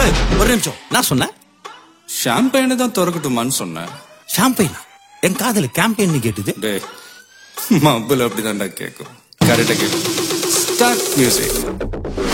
ஒரு நிமிஷம், நான் சொன்னேன் ஷாம்பெயினை தான் திறக்கட்டுமான்னு சொன்னேன். ஷாம்பெயினா? என் காதல கேம்பெயின் கேட்டுது. டேய், மப்புல அப்படிதான்டா கேட்கும். கரெக்டா கேட்கும். Start music.